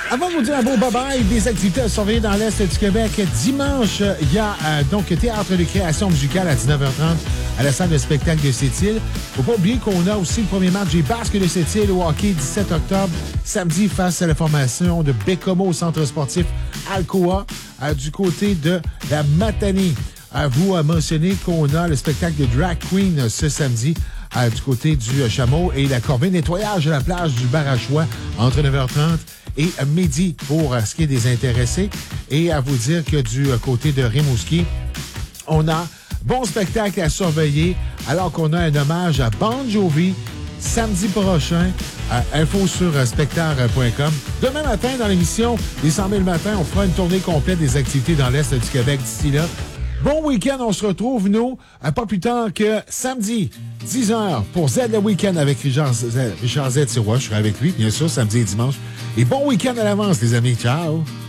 Avant de vous dire un beau bye-bye, des activités à surveiller dans l'Est du Québec. Dimanche, il y a donc Théâtre de création musicale à 19h30 à la salle de spectacle de Sept-Îles. Faut pas oublier qu'on a aussi le premier match des Basques de Sept-Îles au hockey 17 octobre, samedi, face à la formation de Bécomo au centre sportif Alcoa du côté de la Matanie. Vous mentionnez qu'on a le spectacle de Drag Queen ce samedi du côté du Chameau et la corvée nettoyage de la plage du Barachois entre 9h30 et midi pour ce qui est des intéressés. Et à vous dire que du côté de Rimouski, on a bon spectacle à surveiller alors qu'on a un hommage à Bon Jovi samedi prochain. Info sur spectacle.com. Demain matin, dans l'émission des 100 000 matins, on fera une tournée complète des activités dans l'Est du Québec d'ici là. Bon week-end, on se retrouve, nous, pas plus tard que samedi, 10h, pour Z le week-end avec Richard Z. Sirois. Je serai avec lui, bien sûr, samedi et dimanche. Et bon week-end à l'avance, les amis. Ciao!